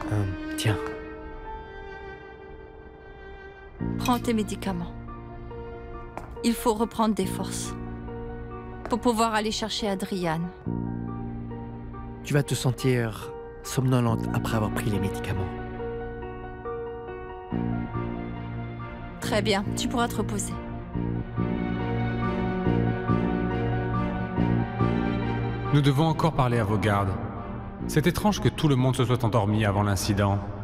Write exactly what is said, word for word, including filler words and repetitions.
Euh, tiens. Prends tes médicaments. Il faut reprendre des forces pour pouvoir aller chercher Adriane. Tu vas te sentir somnolente après avoir pris les médicaments. Très bien, tu pourras te reposer. Nous devons encore parler à vos gardes. C'est étrange que tout le monde se soit endormi avant l'incident.